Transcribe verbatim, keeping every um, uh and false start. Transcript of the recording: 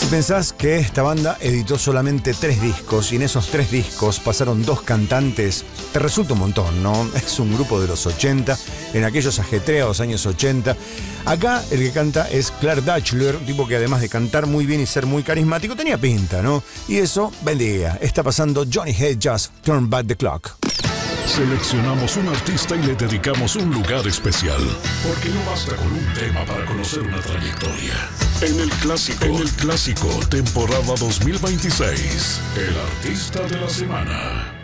pensás que esta banda editó solamente tres discos y en esos tres discos pasaron dos cantantes, te resulta un montón, ¿no? Es un grupo de los ochenta, en aquellos ajetreados años ochenta. Acá el que canta es Clark Dutchler, un tipo que además de cantar muy bien y ser muy carismático, tenía pinta, ¿no? Y eso vendía. Está pasando Johnny Hedges, Turn Back the Clock. Seleccionamos un artista y le dedicamos un lugar especial, porque no basta con un tema para conocer una trayectoria. En el clásico, en el clásico, temporada dos mil veintiséis, el artista de la semana.